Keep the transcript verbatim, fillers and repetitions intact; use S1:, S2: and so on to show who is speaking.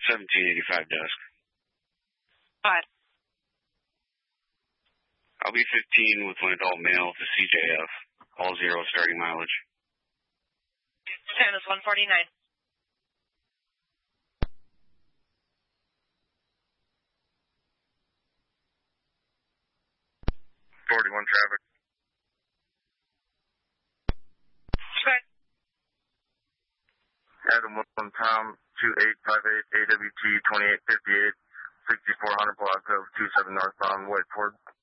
S1: seventeen eighty-five desk.
S2: Five.
S1: I'll be fifteen with one adult male to C J F. All zero starting mileage.
S2: Ten is one forty-nine.
S3: forty-one traffic.
S2: Okay.
S3: Adam one Tom two eight five eight A W T twenty-eight fifty-eight sixty-four hundred block of two seven northbound White Ford.